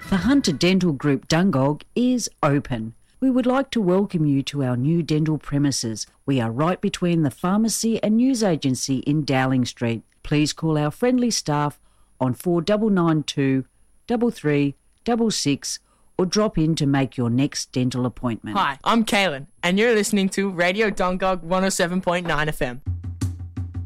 The Hunter Dental Group Dungog is open. We would like to welcome you to our new dental premises. We are right between the pharmacy and news agency in Dowling Street. Please call our friendly staff on 4992 3366 or drop in to make your next dental appointment. Hi, I'm Kaylin, and you're listening to Radio Dungog 107.9 FM.